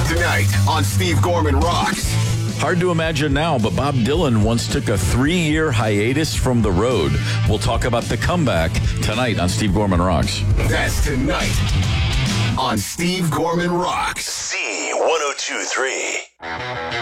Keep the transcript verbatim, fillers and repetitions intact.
Tonight on Steve Gorman Rocks. Hard to imagine now, but Bob Dylan once took a three-year hiatus from the road. We'll talk about the comeback tonight on Steve Gorman Rocks. That's tonight on Steve Gorman Rocks. C one oh two three.